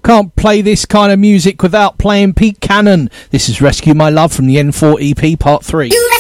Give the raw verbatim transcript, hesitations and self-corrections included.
Can't play this kind of music without playing Pete Cannon. This is Rescue My Love from the N four E P Part three.